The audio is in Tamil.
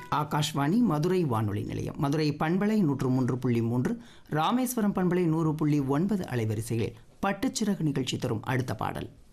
ஆகாஷ்வாணி மதுரை வானொலி நிலையம், மதுரை பண்பலை 103.3, ராமேஸ்வரம் பண்பலை 100.9 அலைவரிசைகளில் பட்டுச்சிறகு நிகழ்ச்சி தரும் அடுத்த பாடல்.